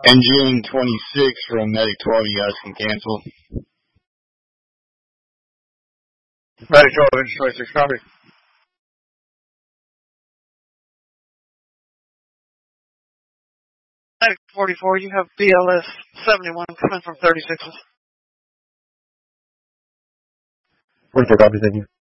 Engine 26 from Medic 12, you guys can cancel. Medic 12, Engine 26, copy. Medic 44, you have BLS 71 coming from 36. 44, copy, thank you.